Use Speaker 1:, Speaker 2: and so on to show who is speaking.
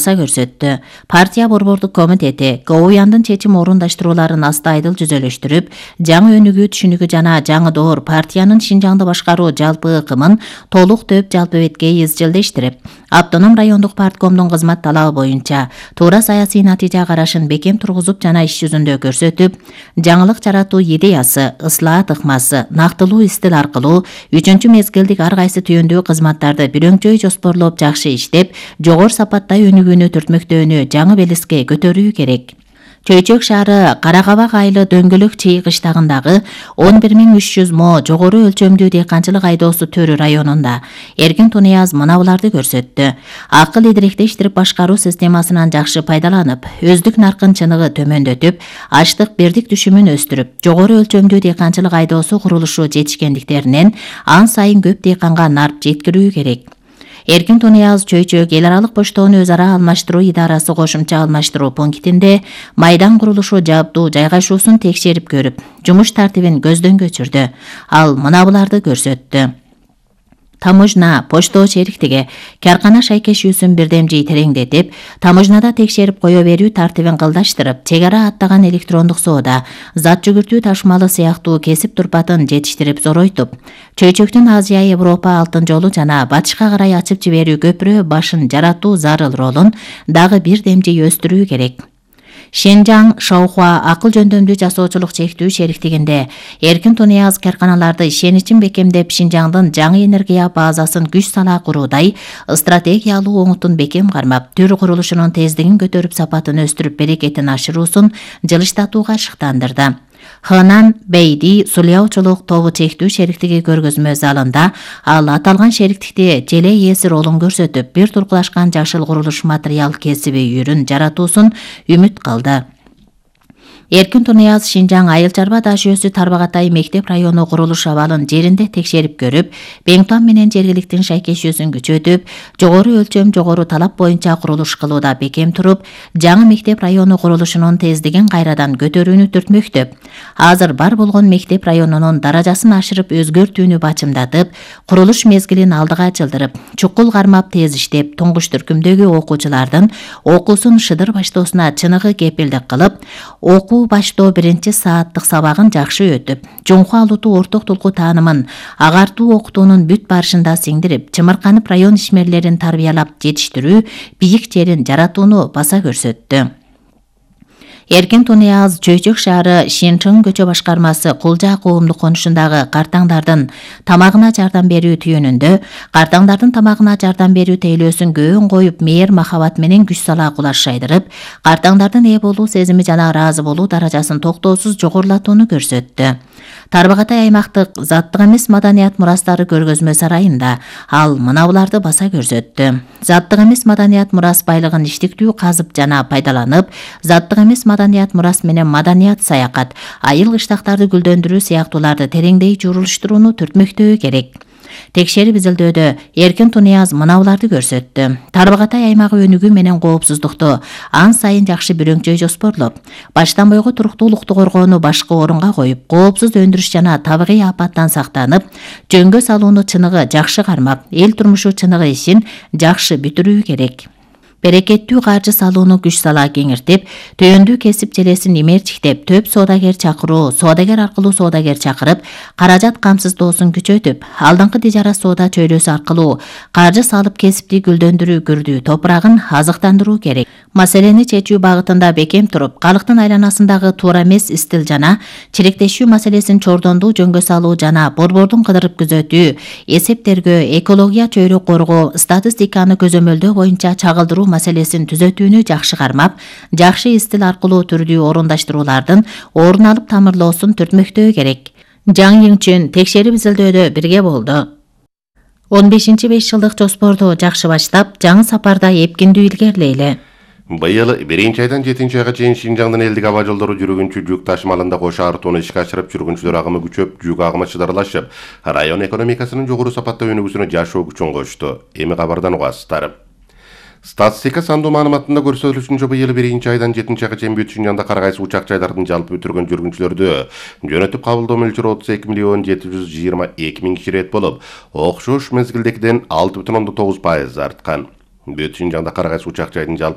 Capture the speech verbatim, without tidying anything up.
Speaker 1: баса көрсөттү. Партия борбордук комитети КОУЯндын чечим орундаштырууларын астайдыл жүзөлөштүрүп, жаңы өнүгүү түшүнүгү жана жаңы доор партиянын Шинжаңды башкаруу жалпы ыкымын толук төп жалпы бетке изчилдештирип, автоном райондук парткомдун кызмат талабы боюнча туура саясий натыйжа карашын бекем тургузуп жана иш жүзүндө көрсөтүп, жаңылык жаратуу идеясы, ыслаат ыкмасы, нактылуу стил аркылуу үчүнчү мезгилдик ар кайсы түйүндүү кызматтарды бирөңчөй жоспорлоп жакшы иштеп, жогору сапаттай өнүгүүнү түртмөктөөнү жаңы белеске көтөрүү керек. Чөйчөк шаары Каракабак айылы Дөңгөлөк Чей кыштагындагы он бир миң үч жүз мо жогору өлчөмдүү дыйканчылык айдоосу төрү районунда Эркин Тунияз мынабуларды көрсөттү. Акыл идиректештирип башкаруу системасынан жакшы пайдаланып, өздүк наркын чыныгы төмөндөтүп, ачлык бирдик түшүмүн өстүрүп, жогору өлчөмдүү дыйканчылык айдоосу курулушу жетишкендиктеринен ан сайын көп дыйканга нарп жеткирүү керек. Эркин Тунияз Чөйчөк эл аралык поштоону өз ара алмаштыруу идарасы кошумча алмаштыруу пунктинде майдан курулушу жабдуу жайгашуусун текшерип көрүп, жумуш тартибин көздөн көчүрдү. Ал мынабуларды көрсөттү. Таможна, поштоо шериктиги каркана шайкешүүсүн бирдемжий тереңдетип, таможнада текшерип кое берүү тартибин кылдаштырып, чек ара аттаган электрондук соода, зат жүгүртүү ташымалы сыяктуу кесип турпатын жетиштирип зоройтуп, Чөйчөктүн Азия Европа алтын жолу жана батышка карай ачып жиберүү көпүрө башын жаратуу зарыл ролун дагы бирдемжий өстүрүү керек. Шенжаң Шаухуа акыл жөндөмдүү жасоочулук чектүү шериктигинде Эркин Тунияз карканаларды ишеничин бекемдеп, Шинжаңдын жаңы энергия базасын күч сала куруудай стратегиялуу оңутун бекем кармап, төр курулушунун тездигин көтөрүп, сапатын өстүрүп, берекетин ашыруусун жылыштатууга шыктандырды. Хынан Бейди сульяучулук тобу чектүү шериктиги көргөзмө залында ал аталган шериктикти желе ээси ролун көрсөтүп, бир туркулашкан жашыл курулуш материал кесиби үйрүн жаратуусун үмүт кылды. Эркин Тунияз Шинжаң айыл чарба таш жүйөсү Тарбагатай мектеп району курулуш абалын жеринде текшерип көрүп, Беңтон менен жергиликтин шайкешүүсүн күчөтүп, жогору өлчөм, жогору талап боюнча курулуш кылууда бекем туруп, жаңы мектеп району курулушунун тездигин кайрадан көтөрүүнү түртмөктө. Азыр бар болгон мектеп районунун даражасын ашырып, өзгөртүүнү бачымдатып, курулуш мезгилин алдыга жылдырып, чукул кармап тез иштеп, туңгуч түркүмдөгү окуучулардын окуусун шыдыр баштоосуна чыныгы кепилдик кылып, окуу баштоо биринчи сааттык сабагын жакшы өтүп, жоңку алутуу орток тулку таанымын агартуу окутуунун бүт барышында сиңдирип, чымырканып район ишмерлерин тарбиялап жетиштирүү, бийик жерин жаратууну баса көрсөттү. Эркин Тунияз Чөйчөк шаары Шинчың көчө башкармасы Кулжа коомдук конушундагы картаңдардын тамагына жардам берүү түйүнүндө картаңдардын тамагына жардам берүү тейлөөсүн көөн коюп, мээр махабат менен күч сала кулаш шайдырып, картаңдардын ээ болуу сезими жана ыраазы болуу даражасын токтоосуз жогорулатууну көрсөттү. Тарбагатай аймактык заттык эмес маданият мурастары көргөзмө сарайында ал мынабуларды баса көрсөттү. Заттык эмес маданият мурас байлыгын иштиктүү казып жана пайдаланып, заттык эмес маданият мурас менен маданият саякат, айыл кыштактарды гүлдөндүрүү сыяктууларды тереңдей журулуштурууну түртмөктөө керек. Текшерип изилдөөдө Эркин Тунияз мынабуларды көрсөттү. Тарбагатай аймагы өнүгүү менен коопсуздукту ан сайын жакшы бирөңчөй жоспорлоп, баштан бойго туруктуулукту коргоону башкы орунга коюп, коопсуз өндүрүш жана табигый апаттан сактанып, жөнгө салууну чыныгы жакшы кармап, эл турмушу чыныгы ишин жакшы бүтүрүү керек. Берекеттүү каржы салууну күч сала кеңиртип, түйөндүү кесип желесин имерчиктеп, төп соодагер чакыруу, соодагер аркылуу соодагер чакырып, каражат камсыздоосун күчөтүп, алдыңкы тижара соода чөйрөсү аркылуу каржы салып кесипти гүлдөндүрүү күрдүү топурагын азыктандыруу керек. Маселени чечүү багытында бекем туруп, калктын айланасындагы туура эмес стил жана чиректешүү маселесин чордондуу жөнгө салуу жана борбордун кыдырып күзөтүү, эсептергө, экология чөйрө коргоо, статистиканы көзөмөлдөө боюнча чагылдыруу маселесин түзөтүүнү жакшы кармап, жакшы стил аркылуу түрдүү орундаштыруулардын орун алып тамырлоосун түртмөктөө керек. Жаңы үчүн текшерип изилдөөдө бирге болду. он бешинчи беш жылдык жоспорду жакшы баштап, жаңы сапарда эпкиндүү илгерилейли.
Speaker 2: Быйыл биринчи айдан жетинчи айга чейин Шинжаңдын элдик аба жолдору жүргүнчү жүк ташымалында кош артууну ишке ашырып, жүргүнчүлөр агымы күчөп, жүк агымы чыдарлашып, район экономикасынын жогору сапатта өнүгүүсүнө жашоо күчүн кошту. Эми кабардан угасыздар. Статистика сандуу маалыматында көрсөтүлүшүнчө быйыл биринчи айдан жетинчи айга чейин бүт Шинжаңда кар кайсы учак жайлардын жалпы бүтүргөн жүргүнчүлөрдү жөнөтүп кабылдоо мөлчөрү отуз эки миллион жети жүз жыйырма эки миң киши рет болуп, окшош мезгилдегиден алты бүтүн ондон тогуз пайыз арткан. Бүт Шинжаңда кар кайсы учак жайдын жалпы